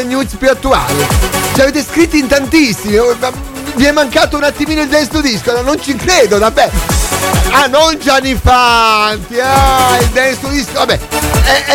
news più attuali. Ci avete scritti in tantissimi. Vi è mancato un attimino il Dance to Disco, no, non ci credo, vabbè. Ah, non Gianni Fanti, il Dance to Disco, vabbè.